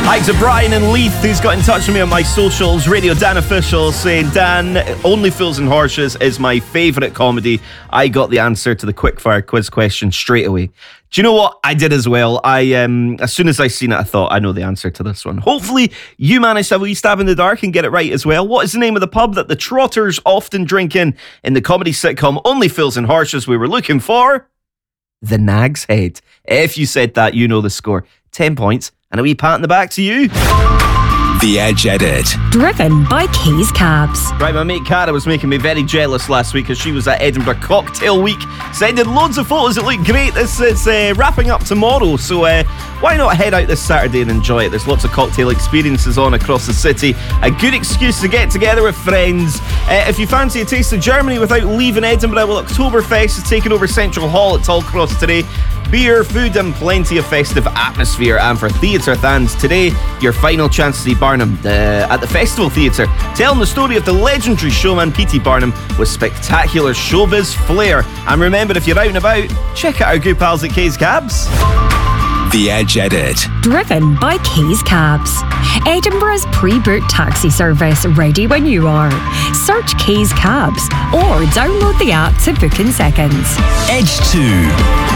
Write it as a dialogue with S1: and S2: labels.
S1: Hi to Brian and Leith, who's got in touch with me on my socials. Radio Dan Official saying, Dan, Only Fools and Horses is my favourite comedy. I got the answer to the quickfire quiz question straight away. Do you know what? I did as well. As soon as I seen it, I thought, I know the answer to this one. Hopefully, you managed to have a wee stab in the dark and get it right as well. What is the name of the pub that the Trotters often drink in the comedy sitcom Only Fools and Horses? We were looking for the Nag's Head. If you said that, you know the score. 10 points. And a wee pat in the back to you.
S2: The Edge Edit.
S3: Driven by Keys Cabs.
S1: Right, my mate Cara was making me very jealous last week because she was at Edinburgh Cocktail Week, sending loads of photos that look great. This is wrapping up tomorrow, so why not head out this Saturday and enjoy it? There's lots of cocktail experiences on across the city. A good excuse to get together with friends. If you fancy a taste of Germany without leaving Edinburgh, well, Oktoberfest is taking over Central Hall at Tollcross today. Beer, food and plenty of festive atmosphere. And for theatre fans today, your final chance to see Barnum at the Festival Theatre, telling the story of the legendary showman P.T. Barnum with spectacular showbiz flair. And remember, if you're out and about, check out our good pals at K's Cabs.
S2: The Edge Edit.
S3: Driven by Keys Cabs. Edinburgh's pre-booked taxi service, ready when you are. Search Keys Cabs or download the app to book in seconds.
S2: Edge 2.